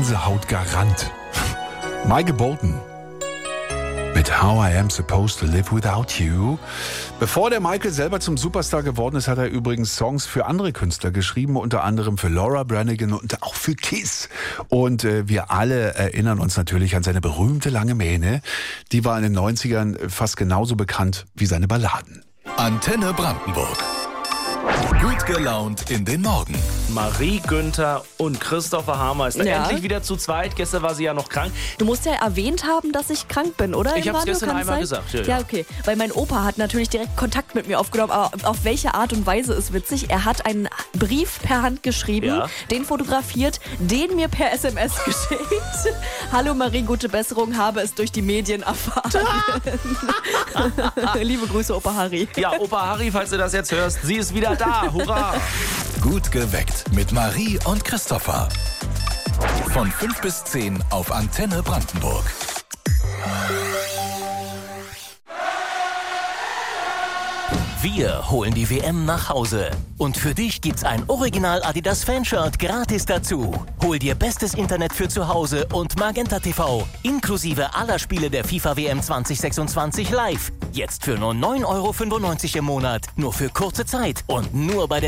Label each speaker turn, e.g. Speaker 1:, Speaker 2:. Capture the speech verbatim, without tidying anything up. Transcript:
Speaker 1: Gänsehaut-Garant. Michael Bolton mit How I Am Supposed to Live Without You. Bevor der Michael selber zum Superstar geworden ist, hat er übrigens Songs für andere Künstler geschrieben, unter anderem für Laura Branigan und auch für Kiss. Und äh, wir alle erinnern uns natürlich an seine berühmte lange Mähne. Die war in den neunzigern fast genauso bekannt wie seine Balladen.
Speaker 2: Antenne Brandenburg. Gut gelaunt in den Morgen.
Speaker 3: Marie Günther und Christopher Hammer ist
Speaker 4: Ja.
Speaker 3: endlich wieder zu zweit. Gestern war sie ja noch krank.
Speaker 4: Du musst ja erwähnt haben, dass ich krank bin, oder?
Speaker 3: Ich
Speaker 4: Im
Speaker 3: hab's
Speaker 4: Radio,
Speaker 3: gestern
Speaker 4: kann es
Speaker 3: einmal
Speaker 4: sein?
Speaker 3: gesagt, ja,
Speaker 4: Ja,
Speaker 3: ja.
Speaker 4: okay. Weil mein Opa hat natürlich direkt Kontakt mit mir aufgenommen, aber auf welche Art und Weise ist witzig. Er hat einen Brief per Hand geschrieben,
Speaker 3: Ja.
Speaker 4: den fotografiert, den mir per S M S geschickt. Hallo Marie, gute Besserung, habe es durch die Medien erfahren. Liebe Grüße, Opa Harry.
Speaker 3: Ja, Opa Harry, falls du das jetzt hörst, sie ist wieder da. Hurra!
Speaker 2: Gut geweckt mit Marie und Christopher. Von fünf bis zehn auf Antenne Brandenburg.
Speaker 5: Wir holen die W M nach Hause. Und für dich gibt's ein Original Adidas Fanshirt gratis dazu. Hol dir bestes Internet für zu Hause und Magenta T V. Inklusive aller Spiele der FIFA W M zwanzig sechsundzwanzig live. Jetzt für nur neun Euro fünfundneunzig im Monat. Nur für kurze Zeit. Und nur bei der